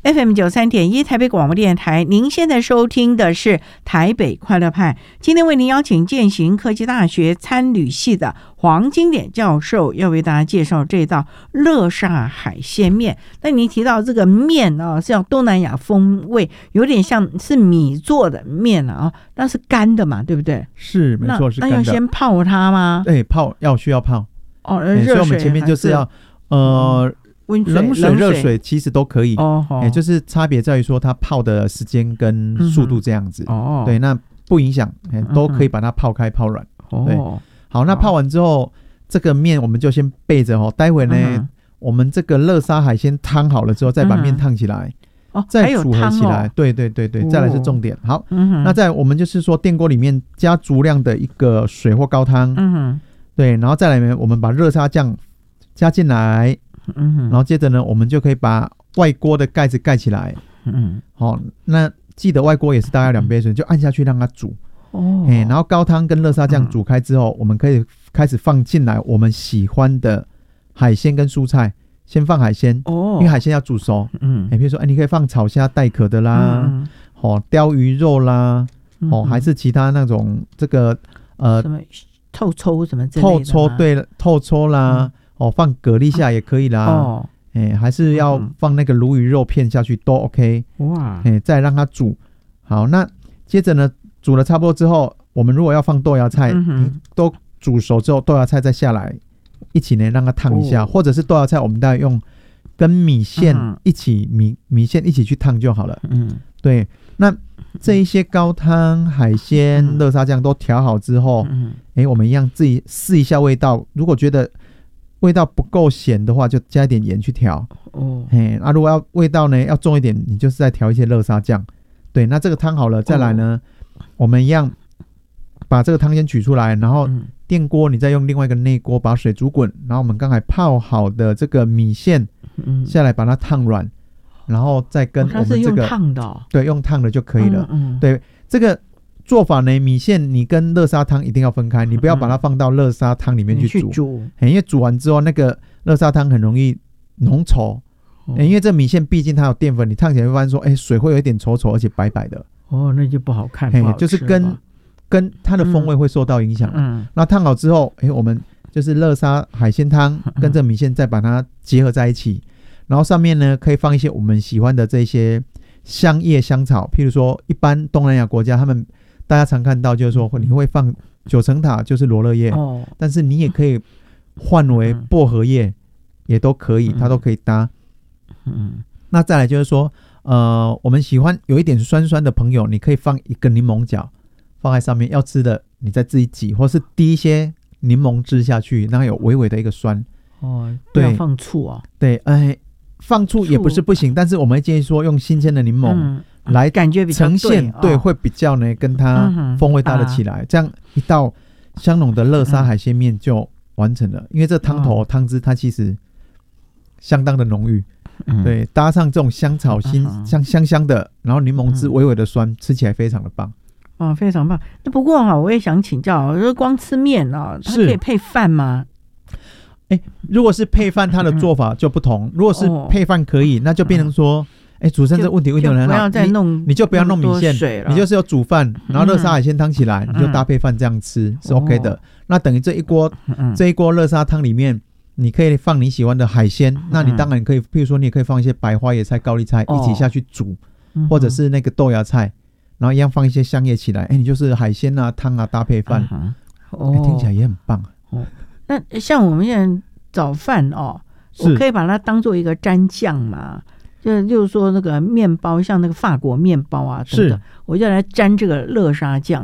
FM93.1 台北广播电台，您现在收听的是台北快乐派。今天为您邀请健行科技大学餐旅系的黄金典教授，要为大家介绍这道乐沙海鲜面。那您提到这个面啊，是要东南亚风味，有点像是米做的面啊，但是干的嘛，对不对？ 是，没错，是干的。 那要先泡它吗？ 对，需要泡。 哦，热水。 所以我们前面就是要冷水、热水其实都可以，就是差别在于说它泡的时间跟速度这样子。对，那不影响，都可以把它泡开、泡软。对，好，那泡完之后，这个面我们就先备着哦。待会呢，我们这个乐沙海鲜汤好了之后，再把面烫起来，再组合起来。对，再来是重点。好，那再我们就是说电锅里面加足量的一个水或高汤。对，然后再来呢，我们把热沙酱加进来。然后接着呢，我们就可以把外锅的盖子盖起来。好，那记得外锅也是大概2杯水，就按下去让它煮。然后高汤跟热沙酱煮开之后，我们可以开始放进来我们喜欢的海鲜跟蔬菜。先放海鲜，因为海鲜要煮熟。比如说，你可以放炒虾带壳的啦，鲷鱼肉啦，还是其他那种这个什么透抽什么之类的。 透抽啦。放蛤蜊下也可以啦。还是要放那个鲈鱼肉片下去都 OK。哇，再让它煮好。那接着呢，煮了差不多之后，我们如果要放豆芽菜，都煮熟之后，豆芽菜再下来一起呢让它烫一下，或者是豆芽菜我们大概用跟米线一起米线一起去烫就好了。对。那这一些高汤、海鲜、乐沙酱都调好之后，我们一样自己试一下味道，如果觉得味道不够咸的话，就加一点盐去调。如果味道呢要重一点，你就是再调一些乐沙酱。对，那这个汤好了，再来呢，我们一样把这个汤先取出来，然后电锅你再用另外一个内锅把水煮滚，然后我们刚才泡好的这个米线下来把它烫软，然后再跟我们这个，它是用烫的。 对，用烫的就可以了。对，这个做法呢，米线你跟乐沙汤一定要分开，你不要把它放到乐沙汤里面去煮。因为煮完之后那个乐沙汤很容易浓稠。因为这米线毕竟它有淀粉，你烫起来会发现说水会有一点稠稠而且白白的。 那就不好看。 就是跟它的风味会受到影响。那烫好之后，我们就是乐沙海鲜汤跟这米线再把它结合在一起，然后上面呢可以放一些我们喜欢的这些香叶香草，譬如说一般东南亚国家他们大家常看到就是说你会放九层塔，就是罗勒叶。但是你也可以换为薄荷叶，也都可以，它都可以搭。那再来就是说我们喜欢有一点酸酸的朋友，你可以放一个柠檬角放在上面，要吃的你再自己挤，或是滴一些柠檬汁下去，让它有微微的一个酸。 不要放醋啊。 对，放醋也不是不行，但是我们会建议说用新鲜的柠檬来感觉比较呈现，对，会比较呢跟它风味搭得起来，这样一道香浓的乐沙海鲜面就完成了。因为这汤头汤汁它其实相当的浓郁。对，搭上这种香草香的，然后柠檬汁微微的酸，吃起来非常的棒。 非常棒。那不过我也想请教，就是光吃面它可以配饭吗？ 如果是配饭，它的做法就不同。如果是配饭可以，那就变成说，主持人这问题很好，你就不要弄米线，你就是要煮饭，然后乐沙海鲜汤起来，你就搭配饭这样吃是 OK 的。那等于这一锅乐沙汤里面，你可以放你喜欢的海鲜，那你当然可以，譬如说你也可以放一些白花椰菜、高丽菜一起下去煮，或者是那个豆芽菜，然后一样放一些香叶起来，你就是海鲜啊汤啊搭配饭，听起来也很棒。 那像我们现在早饭我可以把它当做一个蘸酱嘛，就是说那个面包，像那个法国面包啊等等，我就来沾这个乐沙酱，